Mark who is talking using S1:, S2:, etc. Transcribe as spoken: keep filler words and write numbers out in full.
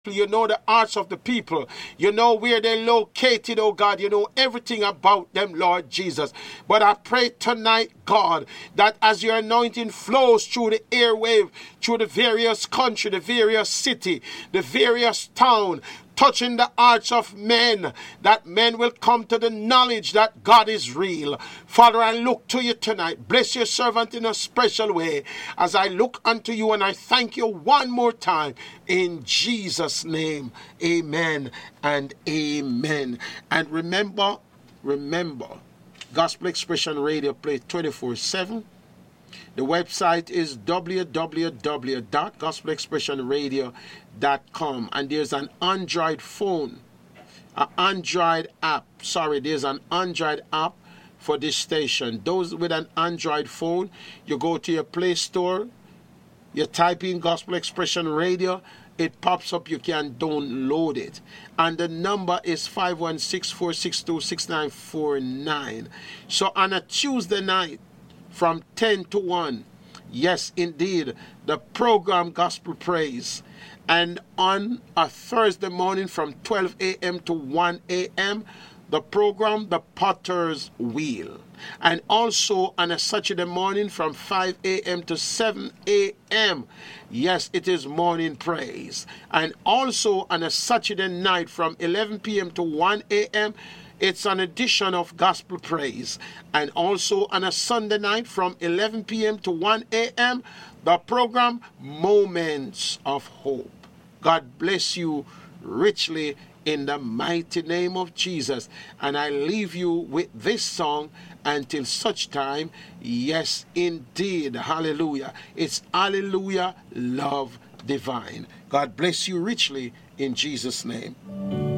S1: You know the hearts of the people. You know where they're located, oh God. You know everything about them, Lord Jesus. But I pray tonight, God, that as your anointing flows through the airwave, through the various country, the various city, the various town, touching the hearts of men, that men will come to the knowledge that God is real. Father, I look to you tonight. Bless your servant in a special way as I look unto you, and I thank you one more time in Jesus' name. Amen and amen. And remember, remember, Gospel Expression Radio plays twenty-four seven. The website is w w w dot gospel expression radio dot com, and there's an Android phone, an Android app. Sorry, there's an Android app for this station. Those with an Android phone, you go to your Play Store, you type in Gospel Expression Radio, it pops up, you can download it. And the number is five one six, four six two, six nine four nine. So on a Tuesday night, from ten to one, yes, indeed, the program Gospel Praise. And on a Thursday morning from twelve a.m. to one a.m., the program The Potter's Wheel. And also on a Saturday morning from five a.m. to seven a.m., yes, it is Morning Praise. And also on a Saturday night from eleven p.m. to one a.m., it's an edition of Gospel Praise. And also on a Sunday night from eleven p.m. to one a.m., the program Moments of Hope. God bless you richly in the mighty name of Jesus. And I leave you with this song until such time. Yes, indeed. Hallelujah. It's Hallelujah, Love Divine. God bless you richly in Jesus' name.